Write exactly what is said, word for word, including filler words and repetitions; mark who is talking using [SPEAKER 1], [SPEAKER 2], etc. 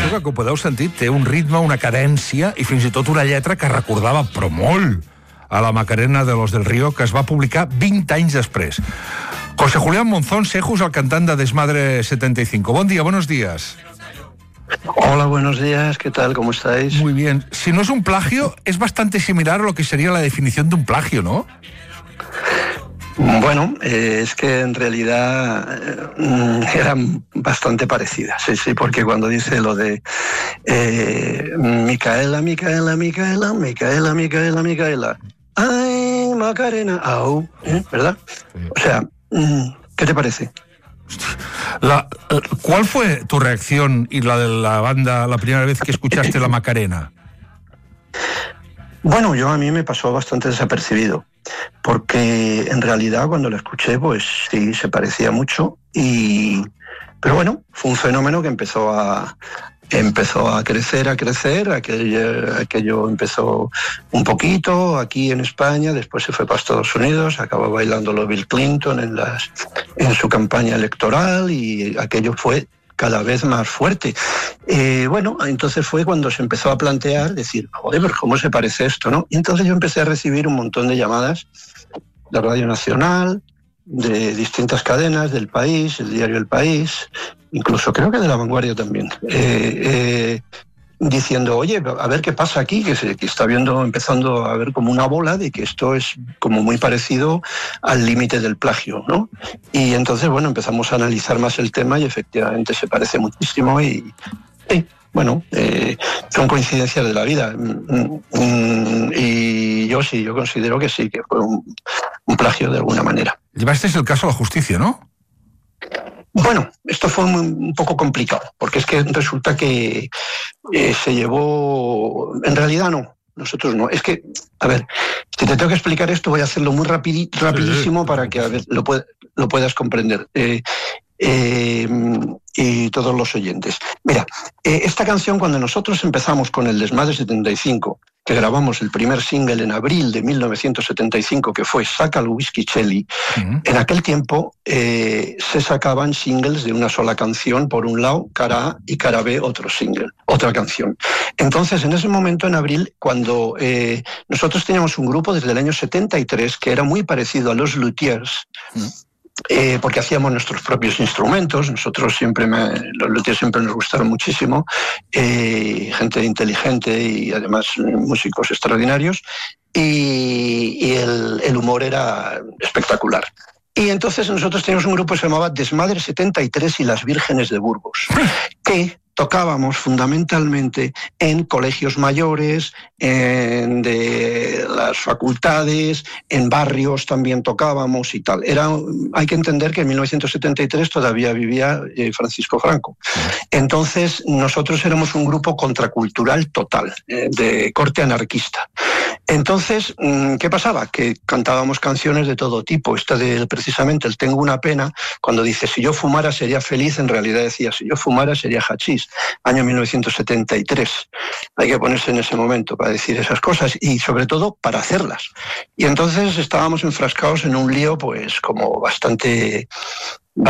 [SPEAKER 1] que, com podeu sentir, té un ritme, una cadència i fins i tot una lletra que recordava, però molt, a la Macarena de los del Río, que es va publicar vint anys després. José Julián Monzón Sejus, el cantant de Desmadre setenta y cinco. Bon dia, buenos días.
[SPEAKER 2] Hola, buenos días, ¿qué tal? ¿Cómo estáis?
[SPEAKER 1] Muy bien. Si no es un plagio, es bastante similar a lo que sería la definición de un plagio, ¿no?
[SPEAKER 2] Bueno, eh, es que en realidad eh, eran bastante parecidas, sí, sí, porque cuando dice lo de eh, Micaela, Micaela, Micaela, Micaela, Micaela, Micaela, ay, Macarena, au, ¿eh? ¿Verdad? O sea, ¿qué te parece?
[SPEAKER 1] La, ¿Cuál fue tu reacción y la de la banda la primera vez que escuchaste la Macarena?
[SPEAKER 2] Bueno, yo a mí me pasó bastante desapercibido, porque en realidad cuando la escuché, pues sí, se parecía mucho, y pero bueno, fue un fenómeno que empezó a empezó a crecer, a crecer, aquello, aquello empezó un poquito aquí en España, después se fue para Estados Unidos, acabó bailándolo Bill Clinton en, las, en su campaña electoral, y aquello fue cada vez más fuerte. Eh, bueno, entonces fue cuando se empezó a plantear, decir, joder, pero ¿cómo se parece esto, no? Y entonces yo empecé a recibir un montón de llamadas de Radio Nacional, de distintas cadenas del país, el diario El País, incluso creo que de La Vanguardia también, eh, eh, diciendo, oye, a ver qué pasa aquí, que se que está viendo, empezando a ver como una bola de que esto es como muy parecido al límite del plagio, ¿no? Y entonces, bueno, empezamos a analizar más el tema y efectivamente se parece muchísimo y, y bueno, eh, son coincidencias de la vida. Y yo sí, yo considero que sí, que fue un, un plagio de alguna manera.
[SPEAKER 1] Llevasteis el caso a la justicia, ¿no?
[SPEAKER 2] Bueno, esto fue muy, un poco complicado, porque es que resulta que eh, se llevó... En realidad no, nosotros no. Es que, a ver, si te tengo que explicar esto, voy a hacerlo muy rapidi, rapidísimo para que a ver, lo, pued, lo puedas comprender. Eh, eh, y todos los oyentes. Mira, eh, esta canción, cuando nosotros empezamos con el Desmadre setenta y cinco, que grabamos el primer single en abril de mil novecientos setenta y cinco, que fue Saca el Whisky Chelly, uh-huh. En aquel tiempo eh, se sacaban singles de una sola canción, por un lado, cara A, y cara B, otro single, otra canción. Entonces, en ese momento, en abril, cuando eh, nosotros teníamos un grupo desde el año setenta y tres que era muy parecido a los Luthiers, uh-huh. Eh, porque hacíamos nuestros propios instrumentos, nosotros siempre, me, los luthiers siempre nos gustaron muchísimo, eh, gente inteligente y además músicos extraordinarios, y, y el, el humor era espectacular. Y entonces nosotros teníamos un grupo que se llamaba Desmadre setenta y tres y las Vírgenes de Burgos, que tocábamos fundamentalmente en colegios mayores, en de las facultades, en barrios también tocábamos y tal. Era, hay que entender que en mil novecientos setenta y tres todavía vivía eh, Francisco Franco. Entonces nosotros éramos un grupo contracultural total, eh, de corte anarquista. Entonces, ¿qué pasaba? Que cantábamos canciones de todo tipo. Esta de precisamente el Tengo una pena, cuando dice si yo fumara sería feliz, en realidad decía si yo fumara sería hachís, año mil novecientos setenta y tres. Hay que ponerse en ese momento para decir esas cosas y sobre todo para hacerlas. Y entonces estábamos enfrascados en un lío pues como bastante